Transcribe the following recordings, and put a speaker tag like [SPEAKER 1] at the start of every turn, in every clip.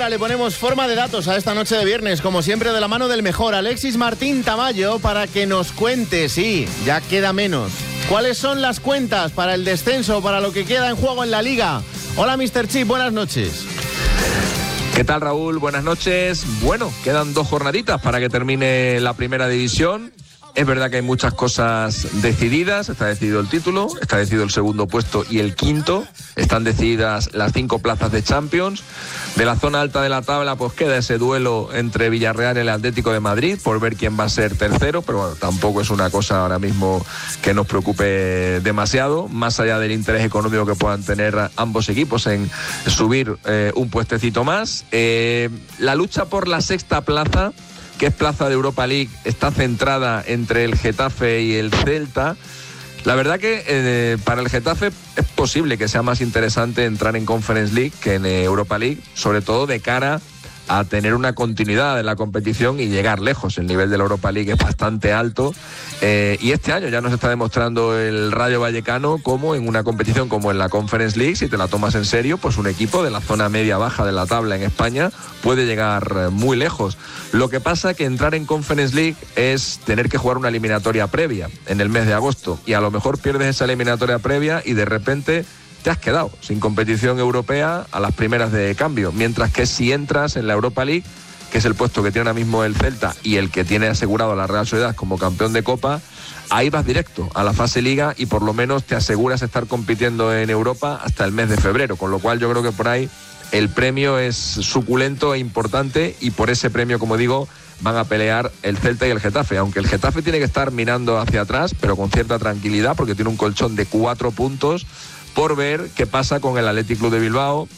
[SPEAKER 1] hora le ponemos forma de datos a esta noche de viernes, como siempre de la mano del mejor, Alexis Martín Tamayo, para que nos cuente, sí, ya queda menos. ¿Cuáles son las cuentas para el descenso, para lo que queda en juego en la Liga? Hola, Mr. Chip, buenas noches.
[SPEAKER 2] ¿Qué tal, Raúl? Buenas noches. Bueno, quedan 2 jornaditas para que termine la primera división. Es verdad que hay muchas cosas decididas. Está decidido el título, está decidido el segundo puesto y el quinto. Están decididas las 5 plazas de Champions. De la zona alta de la tabla, pues queda ese duelo entre Villarreal y el Atlético de Madrid por ver quién va a ser tercero. Pero bueno, tampoco es una cosa ahora mismo que nos preocupe demasiado, más allá del interés económico que puedan tener ambos equipos en subir un puestecito más. La lucha por la sexta plaza, que es plaza de Europa League, está centrada entre el Getafe y el Celta. La verdad que para el Getafe es posible que sea más interesante entrar en Conference League que en Europa League, sobre todo de cara a tener una continuidad en la competición y llegar lejos. El nivel de la Europa League es bastante alto y este año ya nos está demostrando el Rayo Vallecano cómo en una competición como en la Conference League, si te la tomas en serio, pues un equipo de la zona media-baja de la tabla en España puede llegar muy lejos. Lo que pasa que entrar en Conference League es tener que jugar una eliminatoria previa en el mes de agosto y a lo mejor pierdes esa eliminatoria previa y de repente te has quedado sin competición europea a las primeras de cambio, mientras que si entras en la Europa League, que es el puesto que tiene ahora mismo el Celta y el que tiene asegurado a la Real Sociedad como campeón de Copa, ahí vas directo a la fase Liga y por lo menos te aseguras estar compitiendo en Europa hasta el mes de febrero, con lo cual yo creo que por ahí el premio es suculento e importante y por ese premio, como digo, van a pelear el Celta y el Getafe, aunque el Getafe tiene que estar mirando hacia atrás, pero con cierta tranquilidad porque tiene un colchón de 4 puntos por ver qué pasa con el Athletic Club de Bilbao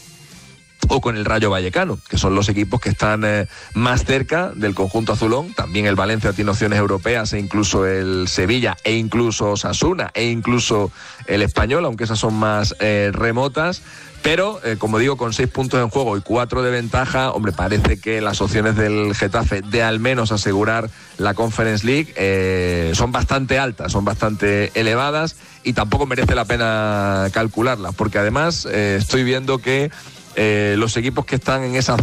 [SPEAKER 2] o con el Rayo Vallecano, que son los equipos que están más cerca del conjunto azulón. También el Valencia tiene opciones europeas, e incluso el Sevilla, e incluso Osasuna, e incluso el Español, aunque esas son más remotas. Pero, como digo, con 6 puntos en juego y 4 de ventaja, hombre, parece que las opciones del Getafe de al menos asegurar la Conference League son bastante altas, son bastante elevadas y tampoco merece la pena calcularlas, porque además estoy viendo que los equipos que están en esa